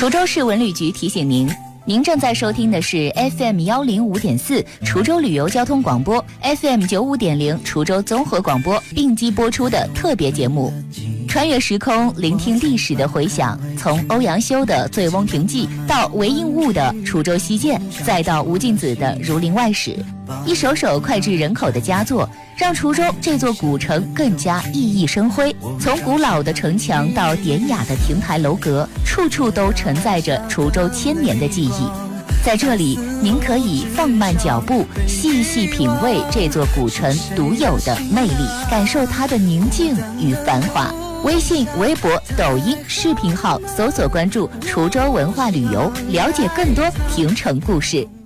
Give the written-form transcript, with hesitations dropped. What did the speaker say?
滁州市文旅局提醒您，您正在收听的是 FM105.4 滁州旅游交通广播 ，FM95.0 滁州综合广播并机播出的特别节目。穿越时空，聆听历史的回响，从欧阳修的《醉翁亭记》到韦应物的《滁州西涧》，再到吴敬梓的《儒林外史》，一首首脍炙人口的佳作，让滁州这座古城更加熠熠生辉。从古老的城墙到典雅的亭台楼阁，处处都承载着滁州千年的记忆。在这里，您可以放慢脚步，细细品味这座古城独有的魅力，感受它的宁静与繁华。微信、微博、抖音、视频号搜索关注滁州文化旅游，了解更多亭城故事。